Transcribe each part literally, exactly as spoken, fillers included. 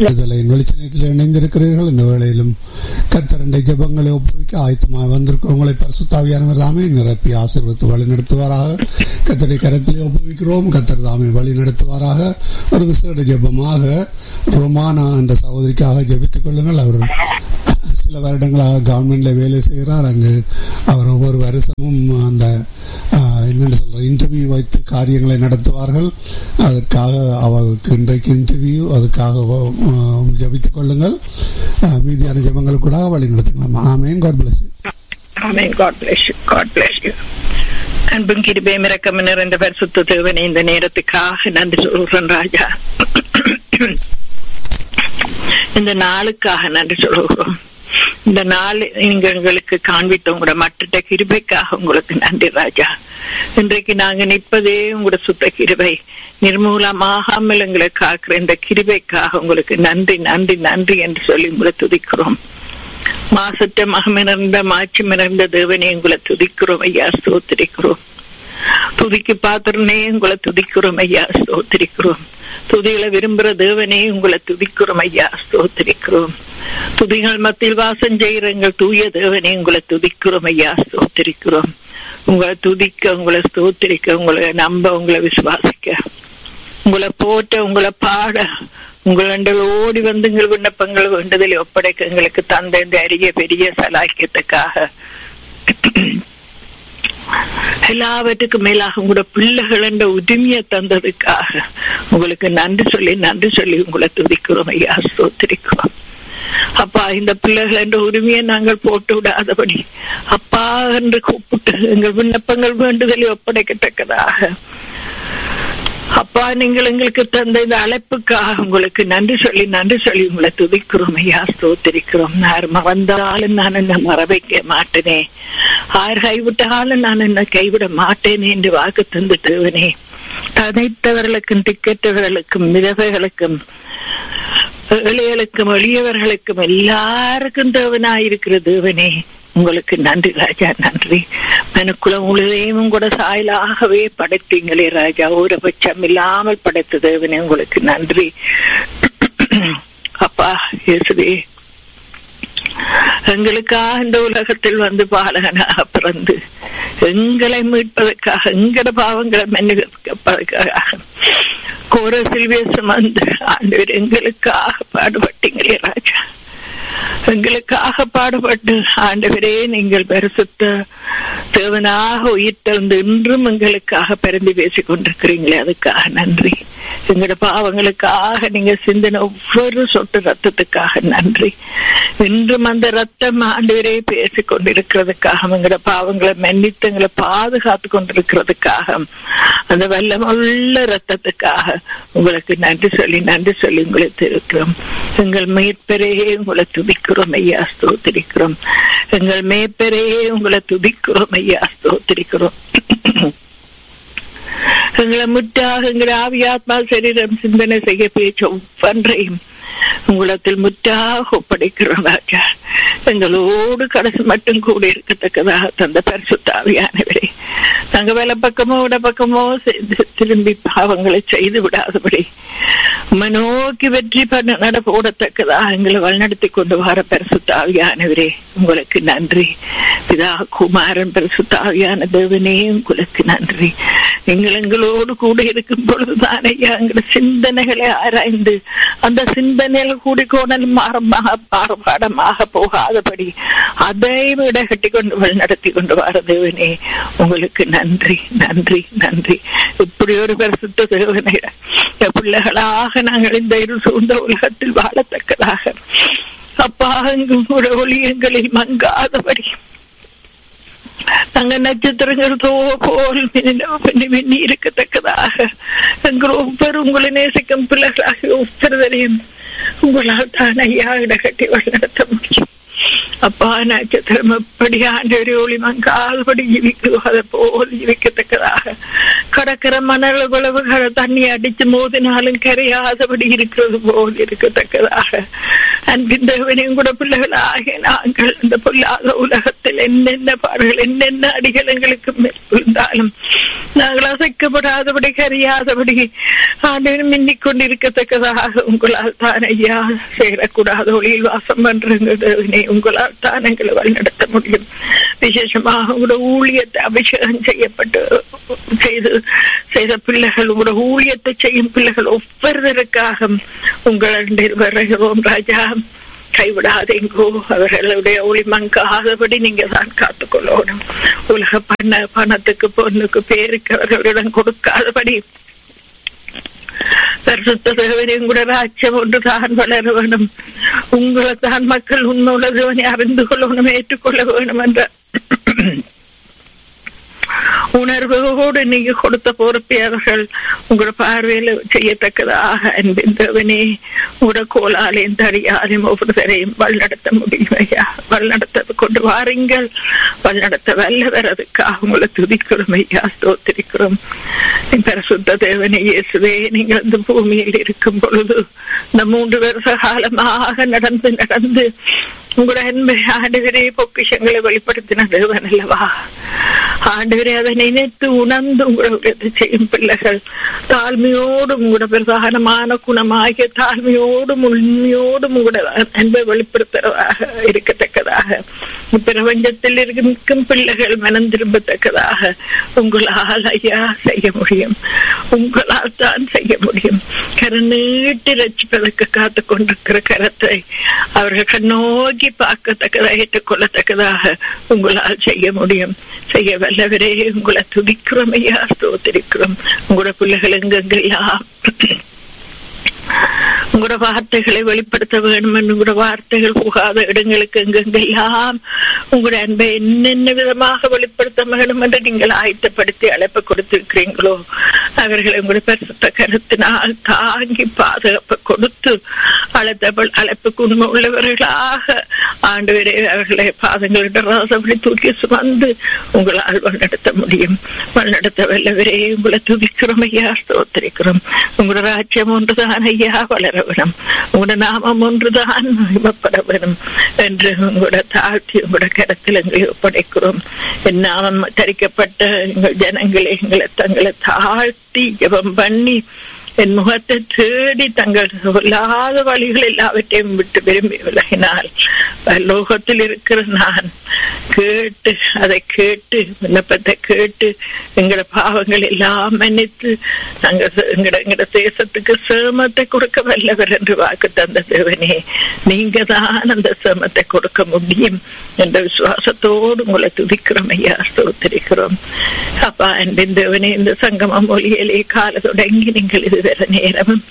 வெளிச்சத்தில் இணைந்திருக்கிறீர்கள். இந்த வேளையிலும் கர்த்தருடைய ஜெபங்களை ஒப்புவிக்க ஆயத்தமாக வந்திருக்கிறவங்களை பரிசுத்த ஆவியானவர் தாமே நிரப்பி ஆசீர்வதித்து வழி நடத்துவாராக. கர்த்தருடைய கரத்திலே ஒப்புவிக்கிறோம். கர்த்தர் தாமே வழி நடத்துவாராக. ஒரு விசேட ஜெபமாக ரோமானா என்ற சகோதரிக்காக ஜெபித்துக் கொள்ளுங்கள். அவர் சில வருடங்களாக கவர்மெண்ட்ல வேலை செய்கிறார். அங்கு அவர் ஒவ்வொரு வருஷமும் அந்த என்னென்னு சொல்ற இன்டர்வியூ வைத்து காரியங்களை நடத்துவார்கள். அதற்காக அவருக்கு இன்றைக்கு இன்டர்வியூ, அதுக்காக ஜெபித்துக் கொள்ளுங்கள். மீதியான ஜெபங்கள் கூட வழி நடத்துக்கலாம். ஆமென். God bless you. Amen. God bless you. God bless you. அன்பும் கிருபையும் இரக்கமும் நிறைந்த பரிசுத்த தேவனே, இந்த நேரத்துக்காக நன்றி சொல்கிறேன் ராஜா. இந்த நாளுக்காக நன்றி சொல்கிறோம். இந்த நாள் நீங்க எங்களுக்கு காண்பித்த உங்களோட மற்ற கிருபைக்காக உங்களுக்கு நன்றி ராஜா. இன்றைக்கு நாங்க நிற்பதே உங்களோட சுத்த கிருபை, நிர்மூலமாகாமல் எங்களை காக்கிற இந்த கிருபைக்காக உங்களுக்கு நன்றி நன்றி நன்றி என்று சொல்லி உங்களை துதிக்கிறோம். மாசற்ற மகமிறந்த மாட்சி மிறந்த தேவனே உங்களை துதிக்கிறோம் ஐயா, ஸ்தோத்திரிக்கிறோம். துதிக்கு பாத்திரனே உங்களை துதிக்கிறோம் ஐயா, ஸ்தோத்திரிக்கிறோம். துதிகளை விரும்புற தேவனே உங்களை துதிக்கிறோம் ஐயா, ஸ்தோத்திரிக்கிறோம். துதிகள் மத்தியில் வாசம் செய்கிற எங்கள் தூய தேவனே உங்களை துதிக்கிறோம் ஐயா, ஸ்தோத்திரிக்கிறோம். உங்களை துதிக்க, உங்களை ஸ்தோத்திரிக்க, உங்களை நம்ப, உங்களை விசுவாசிக்க, உங்களை போட்ட, உங்களை பாட, உங்கள் ஓடி வந்து எங்கள் விண்ணப்பங்கள் வேண்டுதலை ஒப்படைக்க எங்களுக்கு தந்த இந்த அரிய பெரிய சலாக்கியத்துக்காக, எல்லாவற்றுக்கும் மேலாக உங்களோட பிள்ளைகள் என்ற உரிமையை தந்ததுக்காக உங்களுக்கு நன்றி சொல்லி நன்றி சொல்லி உங்களை துதிக்கிறோம் ஐயா, ஸ்தோத்திரிக்கிறோம். அப்பா, இந்த பிள்ளைகள் என்ற உரிமையை நாங்கள் போட்டு விடாதபடி அப்பா என்று கூப்பிட்டு எங்கள் விண்ணப்பங்கள் வேண்டுதலை ஒப்படைக்கத்தக்கதாக அப்பா நீங்கள் எங்களுக்கு தந்த இந்த அழைப்புக்காக உங்களுக்கு நன்றி சொல்லி நன்றி சொல்லி உங்களை துதிக்கிறோம் ஐயா, ஸ்தோத்திரிக்கிறோம். யார் வந்தாலும் நான் என்ன மறவைக்க மாட்டேனே, யார் கைவிட்டாலும் நான் என்ன கைவிட மாட்டேனே என்று வாக்கு தந்து தேவனே, தனித்தவர்களுக்கும் திக்கற்றவர்களுக்கும் விதவைகளுக்கும் ஏழைகளுக்கும் எளியவர்களுக்கும் எல்லாருக்கும் தேவனாயிருக்கிற தேவனே உங்களுக்கு நன்றி ராஜா, நன்றி. மனுக்குலம் முழுதையும் கூட சாயலாகவே படைத்தீங்களே ராஜா, ஒரு பட்சம் இல்லாமல் படைத்த தேவனே உங்களுக்கு நன்றி. அப்பா இயேசுவே, எங்களுக்காக இந்த உலகத்தில் வந்து பாலகனாக பிறந்து எங்களை மீட்பதற்காக, எங்கட பாவங்களை மன்னிப்பதற்காக கோர சிலுவையை சுமந்து ஆண்டவர் எங்களுக்காக பாடுபட்டீங்களே ராஜா, எங்களுக்காக பாடுபட்டு ஆண்டவரே நீங்கள் பரிசுத்த தேவனாக உயிர் தெழுந்து இன்றும் எங்களுக்காக பரிந்து பேசிக் கொண்டிருக்கிறீங்களே, அதுக்காக நன்றி. எங்களோட பாவங்களுக்காக நீங்க சிந்தின ஒவ்வொரு சொட்டு ரத்தத்துக்காக நன்றி. இன்றும் அந்த ரத்தம் ஆண்டவரே பேசிக் கொண்டிருக்கிறதுக்காக, எங்களோட பாவங்களை மன்னித்து எங்களை பாதுகாத்து கொண்டிருக்கிறதுக்காக, அந்த வல்லமுள்ள ரத்தத்துக்காக உங்களுக்கு நன்றி சொல்லி நன்றி சொல்லி உங்களை திருக்கிறோம். எங்கள் மேற்பெரையே உங்களை துதிக்கிறோம் ஐயா, ஸ்தோத்திரிக்கிறோம். எங்கள் மேற்பெரையே உங்களை துதிக்கிறோம் ஐயா, ஸ்தோத்திரிக்கிறோம். எங்களை முற்றாக எங்கள் ஆவியாத்மா சரீரம் சிந்தனை செய்ய பேச்சு ஒவ்வொன்றையும் உங்களத்தில் முற்றாக ஒப்படைக்கிறோம் ராஜா. எங்களோடு கடைசி மட்டும் கூட இருக்கத்தக்கதாக தந்த பரிசுத்த ஆவியானவரே, நாங்க வேலை பக்கமோ விட பக்கமோ திரும்பி பாவங்களை செய்து விடாதபடி நோக்கி வெற்றி பண்ண நட போடத்தக்கதாக எங்களை வழிநடத்தி கொண்டு வர பரிசுத்த ஆவியானவரே உங்களுக்கு நன்றி. பிதா குமாரன் பரிசுத்த ஆவியான தேவனே உங்களுக்கு நன்றி. நீங்கள் எங்களோடு கூட இருக்கும் பொழுதுதான் ஐயா எங்களோட சிந்தனைகளை ஆராய்ந்து அந்த சிந்தனைகள் கூடிக்கோணல் மாறமாக பாடமாக போகாதபடி அதை விட கட்டி கொண்டு வழிநடத்தி கொண்டு வர தேவனே உங்களுக்கு நன்றி நன்றி நன்றி. இப்படி ஒரு பரிசுத்த தேவனை பிள்ளைகளாக நாங்கள் இந்த இரு சூழ்ந்த உலகத்தில் வாழத்தக்கதாக அப்பா எங்கும் கூட ஒளியங்களில் மங்காதபடி நாங்க நட்சத்திரங்கள் போல் மின்னி இருக்கத்தக்கதாக எங்கள் ஒவ்வொரு உங்களை நேசிக்கும் பிள்ளைகளாக ஒவ்வொருவரையும் உங்களால் தான் ஐயா இடகட்டி வழிநடத்த முடியும். அப்பா நட்சத்திரம் எப்படி ஆண்டவரே ஒளி மங்கால்படி ஜீவிக்குதோ அதை போல் ஜீவிக்கத்தக்கதாக கடற்கரை மணல் உழவுகளை தண்ணி அடிச்சு மோதினாலும் கரையாதபடி இருக்கிறது போல் இருக்கத்தக்கதாக அன்பின் தேவனையும் கூட பிள்ளைகளாகிய நாங்கள் இந்த பொல்லாத உலகத்தில் என்னென்ன பாடுகள் என்னென்ன அடிகள் எங்களுக்கு மேற்கொண்டாலும் நாங்கள் அசைக்கப்படாதபடி கரியாதபடி ஆண்டும் மின்னிக் கொண்டிருக்கத்தக்கதாக உங்களால் தான் ஐயா சேரக்கூடாத ஒளியில் வாசம் பண்றங்க தேவனே. உங்களால் தான் எங்களை வழிநடத்த முடியும். விசேஷமாக உங்களோட ஊழியத்தை அபிஷேகம் செய்யப்பட்டு செய்து செய்த பிள்ளைகள், உங்களோட ஊழியத்தை செய்யும் பிள்ளைகள் ஒவ்வொருவருக்காக உங்களுடைய வருகிறோம் ராஜா. கைவிடாதீங்கோ, அவர்களுடைய ஒளி மங்காதபடி நீங்க தான் காத்துக்கொள்ளணும். உலக பண்ண பணத்துக்கு பொண்ணுக்கு பேருக்கு அவர்களிடம் கொடுக்காதபடி பரிசுத்த தேவனையும் கூட ராஜ்யம் ஒன்று தான் வளர வேணும். உங்களை தான் மக்கள் உண்மையுள்ள தேவனை அறிந்து கொள்ளணும், ஏற்றுக்கொள்ள வேணும் என்ற உணர்வோடு நீங்க கொடுத்த பொறுப்பை அவர்கள் உங்களோட பார்வையில செய்யத்தக்கதாக அன்பின் தேவனே உங்களோட கோலாலையும் தடியாலையும் ஒவ்வொருத்தரையும் வழிநடத்த முடியும் ஐயா. வழிநடத்த கொண்டு வாருங்கள், வழிநடத்த வல்லவர். அதுக்காக உங்களை துதிக்கிறோம் ஐயா, ஸ்தோத்திரிக்கிறோம். பரிசுத்த தேவனே இயேசுவே, நீங்கள் இந்த பூமியில் இருக்கும் பொழுது இந்த மூன்று வருஷ காலமாக நடந்து நடந்து உங்களோட அன்பை ஆண்டவரே பொக்கிஷங்களை வெளிப்படுத்தின தேவன் அல்லவா. ஆண்டவரே அதை நினைத்து உணர்ந்து உங்களோட செய்யும் பிள்ளைகள் தாழ்மையோடும் உங்களோட பிரதானமான குணமாகிய தாழ்மையோடும் உண்மையோடும் உங்களோட அன்பை வெளிப்படுத்துவதாக இருக்கத்தக்கதாக பிரபஞ்சத்தில் இருக்கும் பிள்ளைகள் மனம் திரும்பத்தக்கதாக உங்களால் ஐயா செய்ய முடியும். உங்களால் தான் செய்ய முடியும். கரை நீட்டி ரட்சிப்பதற்கு காத்து கொண்டிருக்கிற கரத்தை அவர்கள் கண்ணோக்கி பார்க்கத்தக்கதாக ஏற்றுக்கொள்ளத்தக்கதாக உங்களால் செய்ய முடியும். செய்ய வல்லவரே உங்களை துதிக்கிறோம் ஐயா, ஸ்தோத்திரிக்கிறோம். உங்களோட பிள்ளைகள் எங்கெங்கெல்லாம் உங்களோட வார்த்தைகளை வெளிப்படுத்த வேண்டும் என்று உங்களோட வார்த்தைகள் புகாத இடங்களுக்கு எங்கெங்கெல்லாம் உங்களோட அன்பை என்னென்ன விதமாக வெளிப்படுத்த வேண்டும் என்று நீங்கள் ஆயத்தப்படுத்தி அழைப்பு கொடுத்திருக்கிறீங்களோ அவர்களை உங்களுடைய பரிசுத்த கருத்தினால் தாங்கி பாதுகாப்பு கொடுத்து அழைத்த அழைப்புக்கு உண்மை உள்ளவர்களாக ஆண்டவரே அவர்களை பாதங்களிட ராசபடி தூக்கி சுமந்து உங்களால் வழிநடத்த முடியும். வழிநடத்த வல்லவரே உங்களை துதிக்கிறோம் ஐயா, ஸ்தோத்திரிக்கிறோம். உங்களோட ராஜ்யம் ஒன்றுதான் ஐயா வளர வேணும், உங்களோட நாமம் ஒன்றுதான் மகிமைப்பட வேணும் என்று உங்களோட தாழ்த்தி உங்களோட கருத்தில் எங்களை ஒப்படைக்கிறோம். என் நாமம் தரிக்கப்பட்ட எங்கள் ஜனங்களை எங்களை தங்களை தாழ்த்தி ஜெபம் பண்ணி என் முகத்தை தேடி தங்கள் சொல்லாத வழிகள் எல்லாவற்றையும் விட்டு விரும்பி விலகினால் லோகத்தில் இருக்கிற நான் கேட்டு அதை கேட்டு விண்ணப்பத்தை கேட்டு எங்களோட பாவங்கள் எல்லாம் மன்னித்து நாங்கள் எங்கட எங்கட தேசத்துக்கு சேமத்தை கொடுக்க வல்லவர் என்று வாக்கு தந்த தேவனே, நீங்க தான் அந்த சேமத்தை கொடுக்க முடியும் என்ற விசுவாசத்தோடு உங்களை துதிக்கிறோம் ஐயா, ஸ்தோத்திரிக்கிறோம். அப்பா அன்பின் தேவனே, இந்த சங்கம மொழியிலே கால தொடங்கி நீங்கள் இது வேற நேரமும்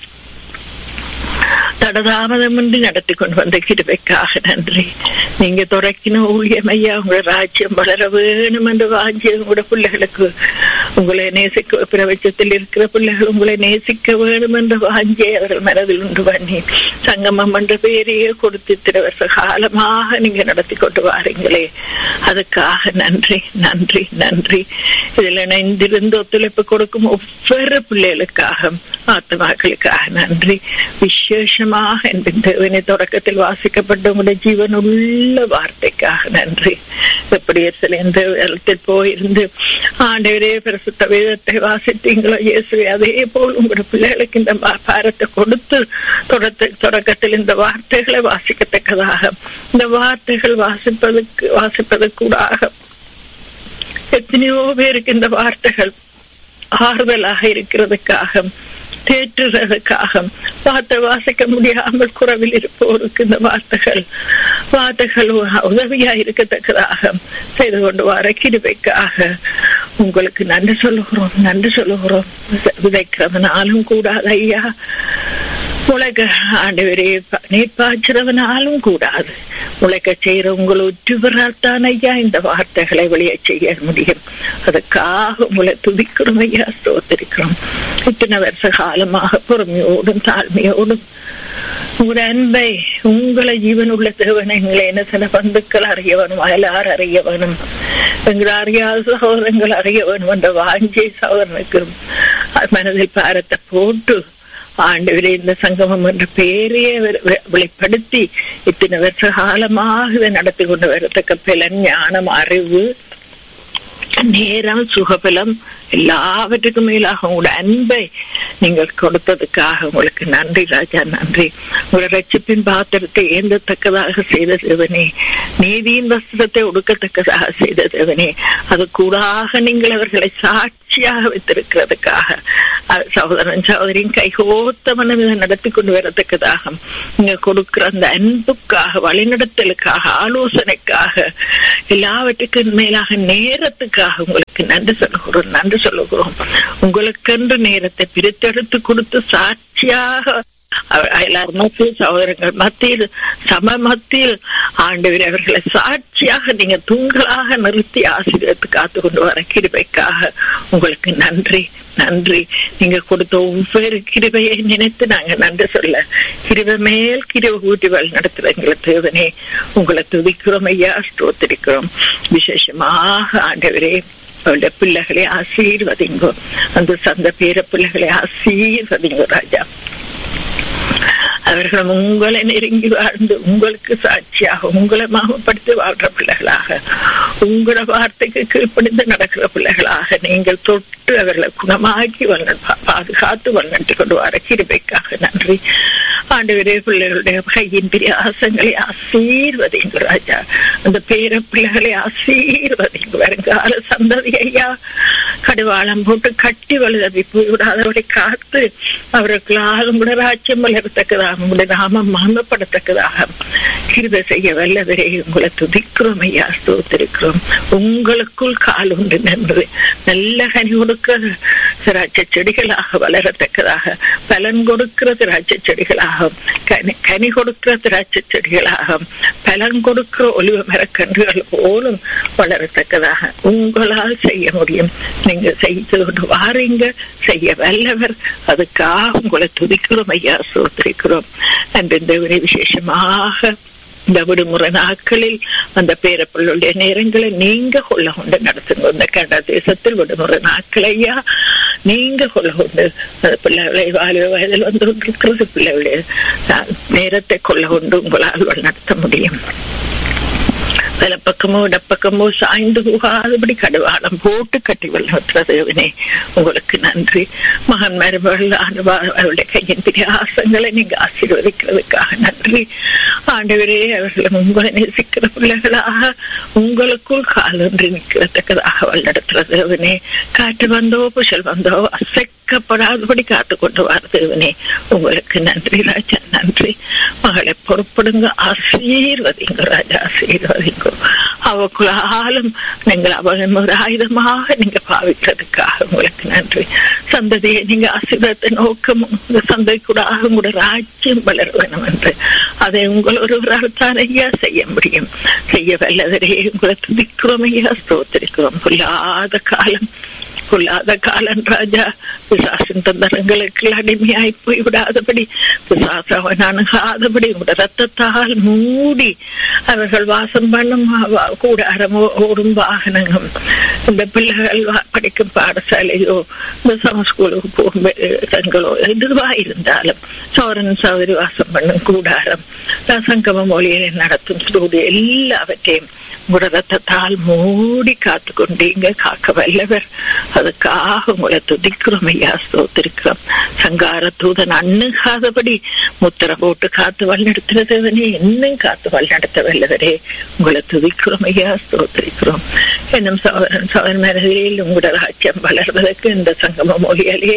தடதாமதமின்றி நடத்தி கொண்டு வந்த கிருபைக்காக நன்றி. நீங்க தொடக்கின ஊழியம் ஐயா, உங்களோட ராஜ்யம் வளர வேணும் என்று வாஞ்சி உங்களோட பிள்ளைகளுக்கு உங்களை நேசிக்க பிரபஞ்சத்தில் இருக்கிற பிள்ளைகள் உங்களை நேசிக்க வேணும் என்ற வாஞ்சியை அவர்கள் மனதில் உண்டு பண்ணி சங்கமம் என்ற பேரையே கொடுத்து இத்தனை வருஷ காலமாக நீங்க நடத்தி கொண்டு வாரீங்களே, அதுக்காக நன்றி நன்றி நன்றி. இதுல இணைந்திருந்து ஒத்துழைப்பு கொடுக்கும் ஒவ்வொரு பிள்ளைகளுக்காக ஆத்மாக்களுக்காக நன்றி. விசேஷமாக என் தேவனை தொடக்கத்தில் வாசிக்கப்பட்ட உங்களுடைய ஜீவன் உள்ள வார்த்தைக்காக நன்றி. எப்படி இடத்தில் போயிருந்து ஆண்டவரே பிரசுத்த வேதத்தை வாசித்தீங்களோ இயேசுவே, அதே போல் உங்களோட பிள்ளைகளுக்கு இந்த பாரத்தை கொடுத்து தொடக்கத்தில் இந்த வார்த்தைகளை வாசிக்கத்தக்கதாக இந்த வார்த்தைகள் வாசிப்பதற்கு வாசிப்பதற்கூடாக எத்தனையோ பேருக்கு இந்த வார்த்தைகள் ஆறுதலாக இருக்கிறதுக்காக தேற்றுறதுக்காக வார்த்தை வாசிக்க முடியாமல் குறைவில் இருப்போருக்கு இந்த வார்த்தைகள் வார்த்தைகள் உதவியா இருக்கத்தக்கதாக செய்து கொண்டு வர கிருபைக்காக உங்களுக்கு நன்றி சொல்லுகிறோம் நன்றி சொல்லுகிறோம். விதைக்கிறவனாலும் கூடாது ஐயா, முளைக்க ஆண்டவரே நீர் பாய்ச்சிறவனாலும் கூடாது, முளைக்க செய்யற உங்களை ஒற்றுவரால்தான் ஐயா இந்த வார்த்தைகளை வெளியே செய்ய முடியும். அதுக்காக உங்களை துதிக்கிறோம் ஐயா, ஸ்தோத்திரிக்கிறோம். இத்தனை வருஷ காலமாக பொறுமையோடும் தாழ்மையோடும் உங்களோட அன்பை உங்களை ஜீவன் உள்ள தேவனை எங்களை என்ன சில பந்துக்கள் அறிய வேணும், அயலார் அறிய வேணும், எங்களை அறியாத சகோதரங்கள் அறிய வேணும் என்ற வாஞ்சி சகோதரனுக்கு மனதில் பாரத்தை போட்டு ஆண்டவரே இந்த சங்கமம் என்ற பெயரையே வெளிப்படுத்தி இத்தனை வருஷ காலமாக இதை நடத்தி கொண்டு வரத்தக்க பலன், ஞானம், அறிவு, நேரம், சுகபலம் எல்லாவற்றுக்கும் மேலாக உங்களோட அன்பை நீங்கள் கொடுத்ததுக்காக உங்களுக்கு நன்றி ராஜா, நன்றி. உங்களோட ரட்சிப்பின் பாத்திரத்தை ஏந்தத்தக்கதாக செய்த தேவனே, நீதியின் வஸ்திரத்தை உடுக்கத்தக்கதாக செய்த தேவனே, அது கூடாக நீங்கள் அவர்களை சாட்சியாக வைத்திருக்கிறதுக்காக, சகோதரன் சகோதரின் கைகோத்த மனம் இதை நடத்தி கொண்டு வரத்தக்கதாக நீங்க கொடுக்கிற அந்த அன்புக்காக, வழிநடத்தலுக்காக, ஆலோசனைக்காக, எல்லாவற்றுக்கும் மேலாக நேரத்துக்காக உங்களுக்கு நன்றி சொல்லுகிறோம், நன்றி சொல்லுகிறோம். உங்களுக்கென்று நேரத்தை பிரித்தெடுத்து கொடுத்து சாட்சியாக எல்லார் மத்தியில், சகோதரங்கள் மத்தியில், சம மத்தியில் ஆண்டவரே அவர்களை சாட்சியாக நீங்க தூண்களாக நிறுத்தி ஆசீர்வதித்து காத்து கொண்டு வர கிருபைக்காக உங்களுக்கு நன்றி, நன்றி. நீங்க கொடுத்த ஒவ்வொரு கிருபையை நினைத்து நாங்க நன்றி சொல்ல, கிருபை மேல் கிருபை கூட்டி வழி நடத்துற எங்களை தேவனே உங்களை துதிக்கிறோம் ஐயா, ஸ்தோத்திரிக்கிறோம். விசேஷமாக ஆண்டவரே அவருடைய பிள்ளைகளை ஆசீர்வதிங்கோ, அந்த சந்த பேர பிள்ளைகளை ஆசீர்வதிங்கோ ராஜா. அவர்களும் உங்களை நெருங்கி வாழ்ந்து உங்களுக்கு சாட்சியாக உங்களை மாமப்படுத்தி வாழ்ற பிள்ளைகளாக, உங்களோட வார்த்தைக்கு கீழ்ப்படிந்து நடக்கிற பிள்ளைகளாக நீங்கள் தொட்டு அவர்களை குணமாக்கி பாதுகாத்து வழிநடத்தி கொண்டு வர கிருபைக்காக நன்றி. ஆண்டவரே பிள்ளைகளுடைய கையின் பிரியாசங்களை ஆசீர்வதிங்க ராஜா, அந்த பேர பிள்ளைகளை ஆசீர்வதிங்க. வருங்கால சந்ததி ஐயா கடுவாளம் போட்டு கட்டி வலுதவி போய்விடாதவரை காத்து அவர்களால் உங்களோட ராஜ்யம் வளரத்தக்கதாக, உங்களுடைய நாமம் மகிமைப்படத்தக்கதாக கிருபை செய்ய வல்லவரே உங்களை துதிக்கிறோம் ஐயா, ஸ்தோத்திரிக்கிறோம். உங்களுக்குள் கால் உண்டு நின்று நல்ல கனி கொடுக்கிற திராட்சை செடிகளாக வளரத்தக்கதாக, பலன் கொடுக்கிற திராட்சை செடிகளாக, கனி கனி கொடுக்கிற திராட்சை செடிகளாக, பலன் கொடுக்கிற ஒலிவ மரக்கன்றுகள் போலும் வளரத்தக்கதாக உங்களால் செய்ய முடியும். நீங்க செய்து கொண்டு வாரீங்க, செய்ய வல்லவர். அதுக்காக உங்களை துதிக்கிறோம் ஐயா, ஸ்தோத்திரிக்கிறோம். அன்று தேவனை விசேஷமாக இந்த விடுமுறை நாட்களில் அந்த பேரப்பிள்ளுடைய நேரங்களை நீங்க கொள்ள கொண்டு நடத்துங்க. இந்த கனடா தேசத்தில் விடுமுறை நாட்களையா நீங்க கொள்ள கொண்டு பிள்ளைகளை வாலிப வயதில் வந்து கொண்டிருக்கிறது பிள்ளைகளுடைய நேரத்தை கொள்ள கொண்டு உங்களால் நடத்த முடியும். வலப்பக்கமோ இடப்பக்கமோ சாய்ந்து போகாதபடி கடுவாளம் போட்டு கட்டி வளர்த்துறதே உங்களுக்கு நன்றி. மகன் மருமகள் அவருடைய கையின் பிரியாசங்களை நீங்க ஆசீர்வதிக்கிறதுக்காக நன்றி. ஆண்டவரே அவர்களும் உங்களை நேசிக்கிற பிள்ளைகளாக உங்களுக்குள் காலொன்றி நிற்கிறத்தக்கதாக வழிநடத்துறதேவனே. காற்று வந்தோ புயல் வந்தோ அசைக்கப்படாதபடி காத்து கொண்டு வரதேவனே உங்களுக்கு நன்றி ராஜா, நன்றி. மகளை பொறுப்படுங்க, ஆசீர்வதிங்க ராஜா, ஆசீர்வதிங்க. அவக்குள்ளாலும் நீங்கள் அவன் ஒரு ஆயுதமாக நீங்க பாவிக்கிறதுக்காக உங்களுக்கு நன்றி. சந்ததியை நீங்க ஆசீர்வாதத்தை நோக்கம் சந்தை கூட உங்களோட ராஜ்யம் வளர வேணும் என்று அதை உங்கள் ஒருவரால் தான் ஐயா செய்ய முடியும். செய்ய வல்லவரே உங்களை துதிக்கிறோம் ஐயா, ஸ்தோத்திரிக்கிறோம். கொள்ளாத காலம் கொள்ளாத காலம் ராஜா, பிசாசின் தந்தரங்களுக்கு அடிமையாய் போய் விடாதபடி, பிசாசவன் அணுகாதபடி உங்களோட ரத்தத்தால் மூடி அவர்கள் வாசம் பண்ணும் கூடாரம் ஓடும் வாகனங்கள், இந்த பிள்ளைகள் படிக்கும் பாடசாலையோ இந்த சமஸ்கூலுக்கு போகும் இடங்களோ எதுவா இருந்தாலும் சோரன் சௌதரி வாசம் பண்ணும் கூடாரம், சங்கம மொழியை நடத்தும் ஸ்டூடியோ எல்லாவற்றையும் உங்களோட ரத்தத்தால் மூடி காத்து கொண்டீங்க, காக்க வல்லவர். அதுக்காக உங்களை துதிக்கிறோம் ஐயா, ஸ்தோத்திரிக்கிறோம். சங்கார தூதன் அண்ணுகாதபடி முத்திர போட்டு காத்து வழிநடத்துறதவனே இன்னும் காத்து வழிநடத்த வல்லவரே உங்களை துதிக்கிறோம் ஐயா, ஸ்தோத்திரிக்கிறோம். என்னும் சோதரன் சோதரன் மனதில் உங்களோட ராஜ்யம் வளர்வதற்கு இந்த சங்கம மொழியாலே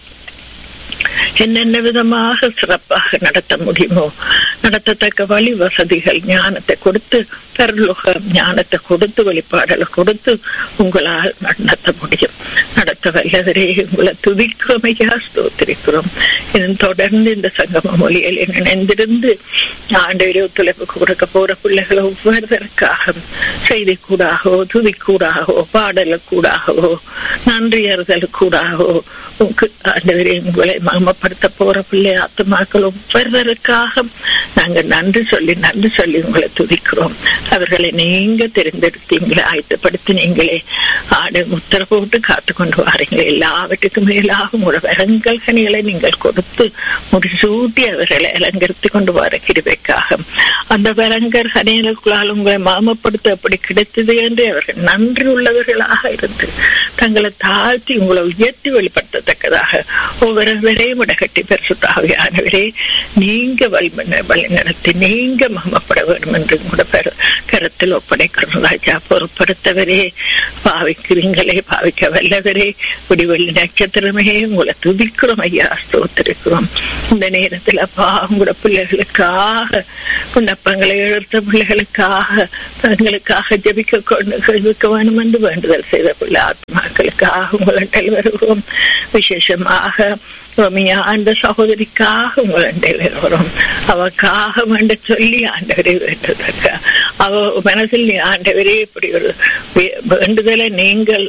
என்னென்ன விதமாக சிறப்பாக நடத்த முடியுமோ நடத்தத்தக்க வழி வசதிகள் ஞானத்தை கொடுத்து பரலோக ஞானத்தை கொடுத்து வெளிப்பாடலை கொடுத்து உங்களால் நடத்த முடியும். நடத்த வல்லவரே உங்களை துதிக்கிறோம் ஐயா, ஸ்தோத்திரிக்கிறோம். இன்னும் தொடர்ந்து இந்த சங்கம மொழியில் நினைந்திருந்து ஆண்டவரே ஒத்துழைப்பு கொடுக்க போற பிள்ளைகளை ஒவ்வொருவருக்காக செய்தி கூடாகவோ துதி கூடாகவோ பாடலுக்கூடாகவோ நன்றி அறிதலுக்கூடாகவோ ஆண்டவரே உங்களை மகமப்படுத்த போற பிள்ளை ஆத்துமாக்கள் ஒவ்வொருவருக்காக நாங்க நன்றி சொல்லி நன்றி சொல்லி உங்களை துதிக்கிறோம். அவர்களை நீங்க தெரிந்தெடுத்தீங்களே, ஆயத்தப்படுத்தினீங்களே, ஆடு முத்திர போட்டு காத்து கொண்டு வாரீங்களே. எல்லாவற்றுக்கும் மேலாக உங்களோட வரங்கள் கனிகளை நீங்கள் கொடுத்து முடிசூட்டி அவர்களை அலங்கரித்து கொண்டு வர கிருபைக்காக அந்த வரங்கர் கனிகளுக்குள்ளால் உங்களை மாமப்படுத்த எப்படி கிடைத்தது என்று அவர்கள் நன்றி உள்ளவர்களாக இருந்து தங்களை தாழ்த்தி உங்களை உயர்த்தி வெளிப்படுத்தத்தக்கதாக ஒவ்வொருவரையும் இடகட்டி பரிசுத்த ஆவியானவரே நீங்க வழி வழி நடத்தி நீங்க மகமப்பட வேண்டும் என்று கூட கருத்தில் ஒப்படைக்கிறோம். ராஜா பொறுப்படுத்தவரே, பாவிக்கிறீங்களே, பாவிக்க வல்லவரே, விடிவெள்ளி நட்சத்திரமே உங்களை துதிக்கிறோம் ஐயா, ஸ்தோத்திரிக்கிறோம். இந்த நேரத்தில் அப்பா உங்களோட பிள்ளைகளுக்காக விண்ணப்பங்களை எழுத்த பிள்ளைகளுக்காக தங்களுக்காக ஜெபிக்க கொண்டு ஜெபிக்க வேண்டும் என்று வேண்டுதல் செய்த பிள்ளை ஆத்மாக்களுக்காக உங்களிடம் வருகிறோம். விசேஷமாக அந்த சகோதரிக்காக உங்களிடம் வருகிறோம். அவக்காக வேண்ட சொல்லி ஆண்டவரே வேண்டதற்க அவ மனசில் ஆண்டவரே இப்படி ஒரு வேண்டுதலை நீங்கள்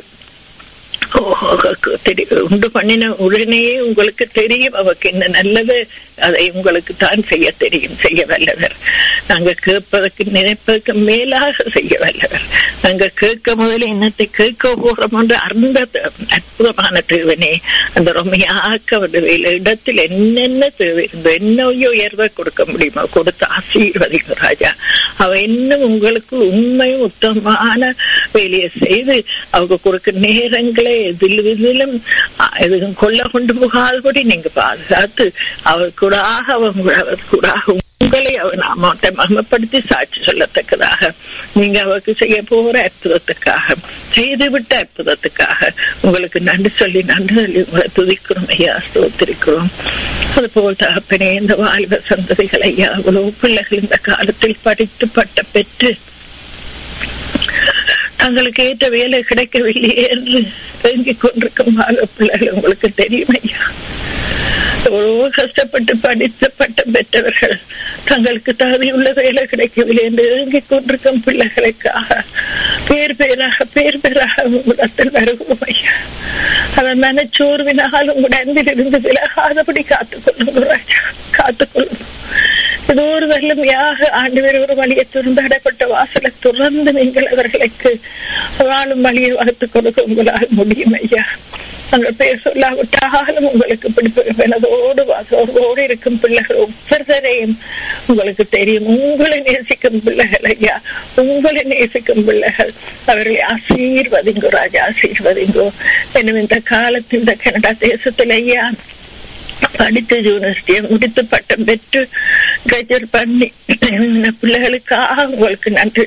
உண்டு பண்ணின உடனேயே உங்களுக்கு தெரியும் அவருக்கு என்ன நல்லது, அதை உங்களுக்கு தான் செய்ய தெரியும், செய்ய வல்லவர். நாங்க கேட்பதற்கு நினைப்பதற்கு மேலாக செய்ய வல்லவர். நாங்க கேட்க முதல்ல என்னத்தை கேட்க போறோம் என்று அந்த அற்புதமான தேவனே அந்த ரொமையாக்க வேலை இடத்தில் என்னென்ன தேவை இருந்தோ என்னையோ உயர்வை கொடுக்க முடியுமோ கொடுத்து ஆசீர்வதிங்க ராஜா. அவ இன்னும் உங்களுக்கு உண்மையும் உத்தமமான வேலையை செய்து அவங்க கொடுக்க நேரங்களை எதிலும் இதிலும் எதுவும் கொள்ள கொண்டு போகாதபடி நீங்க பாதுகாத்து அவர் கூட அவர் கூட உங்களை அவர் நாமத்தை மகிமைப்படுத்தி சாட்சி சொல்லத்தக்கதாக நீங்க அவருக்கு செய்ய போற அற்புதத்துக்காக செய்துவிட்ட அற்புதத்துக்காக உங்களுக்கு நன்றி சொல்லி நன்றி சொல்லி உங்களை துதிக்கிறோம் ஐயா, ஸ்தோத்திரிக்கிறோம். அதுபோல் தகப்பனே இந்த வாழ்வ சந்ததிகள் ஐயா அவ்வளவு பிள்ளைகள் இந்த காலத்தில் படித்து பட்டம் பெற்று தங்களுக்கு ஏற்ற வேலை கிடைக்கவில்லையே என்று தேங்கிக் கொண்டிருக்கும் வாழ்வ பிள்ளைகள் உங்களுக்கு தெரியும் ஐயா. எவ்வளவோ கஷ்டப்பட்டு படித்த பட்டம் பெற்றவர்கள் தங்களுக்கு தகுதியுள்ள வேலை கிடைக்கவில்லை என்று ஏங்கிக் கொண்டிருக்கும் பிள்ளைகளுக்காக பேர் பேராக பேர் பேராக உங்களிடத்தில் வருவோம் ஐயா. அதன் மனச்சோர்வினால் உங்களோட அன்பில் இருந்து விலகாதபடி காத்துக்கொள்ளுங்க ராஜா, காத்துக்கொள்ளுங்க. இது ஒரு வல்லமையாக ஆண்டவர் ஒரு வழியை துறந்து அடைப்பட்ட வாசலை துறந்து நீங்கள் அவர்களுக்கு வாழும் வழியை வகுத்துக் கொடுக்க உங்களால் முடியும் ஐயா. நாங்கள் பேர் சொல்லாவிட்டாலும் உங்களுக்கு பிடிப்பதோடு வாசோடு இருக்கும் பிள்ளைகள் ஒவ்வொருத்தரையும் உங்களுக்கு தெரியும். உங்களை நேசிக்கும் பிள்ளைகள் ஐயா, உங்களை நேசிக்கும் பிள்ளைகள் அவர்களை ஆசீர்வதிங்கோ ராஜா, ஆசீர்வதிங்கோ. இன்னும் இந்த காலத்தில் இந்த கனடா தேசத்தில் ஐயா படித்து யூனிவர்சிட்டியை முடித்து பட்டம் பெற்று கிராஜுவேட் பண்ணி பிள்ளைகளுக்காக உங்களுக்கு நன்றி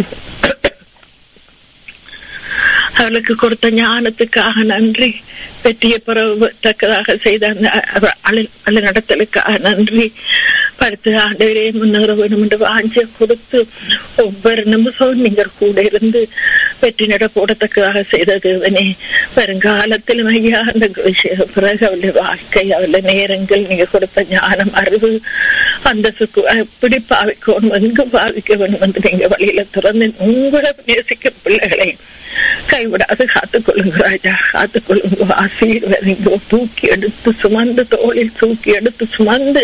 அவளுக்கு கொடுத்த ஞானத்துக்காக நன்றி, வெற்றிய பெறத்தக்கதாக செய்த அந்த நடத்தலுக்காக நன்றி. படுத்து ஆண்டவரே முன்னேற வேண்டும் என்று வாஞ்சிய கொடுத்து ஒவ்வொரு நிமிஷமும் நீங்கள் கூட இருந்து வெற்றி நட போடத்தக்கதாக செய்த தேவனே, வருங்காலத்திலும் ஐயா அந்த பிறகு அவளுடைய வாழ்க்கை அவளுடைய நேரங்கள் நீங்க கொடுத்த ஞானம் அறிவு அந்த சுக்கு எப்படி பாவிக்கணும் எங்கு பாவிக்க வேண்டும் என்று நீங்க வழியில திறந்து உங்களை நேசிக்க பிள்ளைகளை கைவிடாது காத்துக்கொள்ளுங்க ராஜா, காத்துக்கொள்ளுங்க. ஆசீர்வதிங்கோ. தூக்கி எடுத்து சுமந்து தோளில் தூக்கி எடுத்து சுமந்து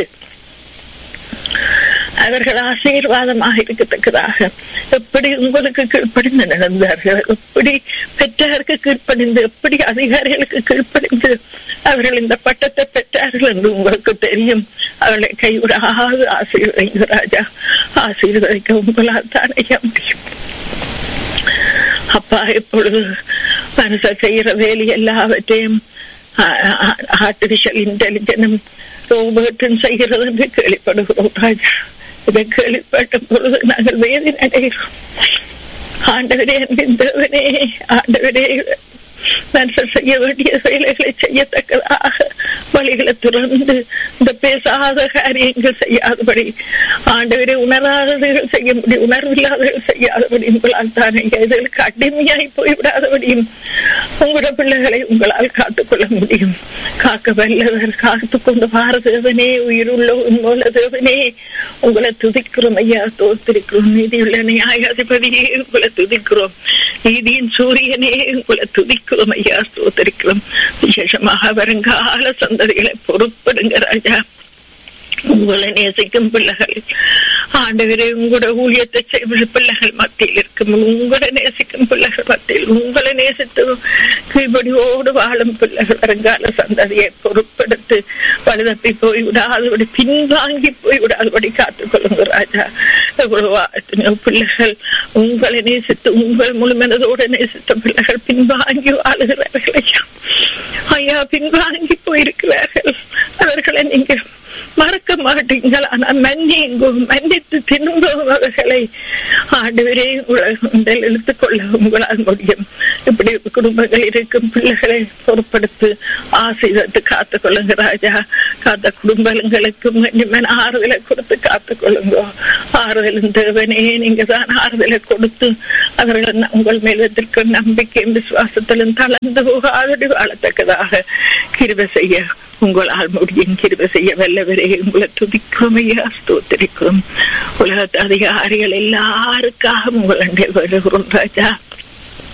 அவர்கள் ஆசீர்வாதமாக இருக்கத்தக்கதாக எப்படி உங்களுக்கு கீழ்ப்படிந்து நடந்தார்கள், எப்படி பெற்றாருக்கு கீழ்ப்படிந்து, எப்படி அதிகாரிகளுக்கு கீழ்ப்படிந்து அவர்கள் இந்த பட்டத்தை பெற்றார்கள் என்று உங்களுக்கு தெரியும். அவர்களை கைவிடாது ஆசீர்வதிங்க ராஜா, ஆசீர்வதிக்க உங்களால் தான் செய்ய முடியும் அப்பா. இப்பொழுது மனச செய்யற வேலை எல்லாவற்றையும் ஆர்டிபிஷியல் இன்டெலிஜென்ஸ் ரோபோட்டும் செய்கிறது என்று கேள்விப்படுகிறோம் ராஜா. இதை கேள்விப்பட்ட பொழுது நாங்கள் வேதனை அடைகிறோம். ஆண்டவரே, அன்பின் தேவனே, ஆண்டவரே, மனுஷன் செய்ய வேண்டிய வேலைகளை செய்யத்தக்கதாக வழிகளை துறந்து இந்த பேசாத காரியங்கள் செய்யாதபடி ஆண்டவரை உணராதவர்கள் செய்ய முடியும், உணர்வில்லாதவர்கள் செய்யாதபடி உங்களால் தானே இதற்கு அடிமையாய் போய்விடாதபடியும் உங்களோட பிள்ளைகளை உங்களால் காத்துக்கொள்ள முடியும். காக்க வல்லவர் காத்து கொண்டு வார தேவனே, உயிருள்ள உண்மையுள்ள தேவனே, உங்களை துதிக்கிறோம் ஐயா, தோத்திருக்கிறோம். நீதியுள்ள நியாயாதிபதியே உங்களை துதிக்கிறோம். நீதியின் சூரியனே உங்களை துதிக்கிறோம் ஐயா, ஸ்தோத்திரிக்கிறோம். விசேஷமாக வருங்கால சந்ததிகளை பொறுப்படுங்க ராஜா. உங்களை நேசிக்கும் பிள்ளைகள் ஆண்டவரே, உங்களோட ஊழியத்தை செய்வது பிள்ளைகள் மத்தியில் இருக்கும். உங்களை நேசிக்கும் பிள்ளைகள் மத்தியில் உங்களை நேசித்து கீழ்படியோடு வாழும் பிள்ளைகள் வருங்கால சந்ததியை பொறுப்பெடுத்து பழுதப்பி போய் விடாதபடி பின்வாங்கி போய் விடாதபடி காத்துக் கொள்ளுங்க ராஜா. எவ்வளவு பிள்ளைகள் உங்களை நேசித்து உங்கள் முழுமனதோடு நேசித்த பிள்ளைகள் பின்வாங்கி வாழுகிறார்கள் ஐயா. ஐயா, பின்வாங்கி போயிருக்கிறார்கள். அவர்களை நீங்க மறக்க மாட்டீங்கள். ஆனால் மன்னிங்கோ, மன்னித்து திரும்பவும் அவர்களை ஆண்டவரே உலகில் இழுத்துக் கொள்ள உங்களால் முடியும். இப்படி குடும்பங்கள் இருக்கும் பிள்ளைகளை பொறுப்படுத்து ஆசீர்வதித்து காத்துக் கொள்ளுங்க ராஜா. காத்த குடும்பங்களுக்கும் ஆறுதலை கொடுத்து காத்துக் கொள்ளுங்க. ஆறுதலும் தேவனே, நீங்க தான் ஆறுதலை கொடுத்து அவர்கள் உங்கள் மேலத்திற்கு நம்பிக்கையும் விசுவாசத்திலும் தளர்ந்து போகாதடி வாழத்தக்கதாக கிருபை செய்ய உங்களால் முடியும். கிருபை செய்ய வல்லவரே, உங்களை துதிக்கிறோம் ஐயா, ஸ்தோத்திரிக்கிறோம். உலகத்து அதிகாரிகள் எல்லாருக்காக உங்கள் வருகிறோம் ராஜா.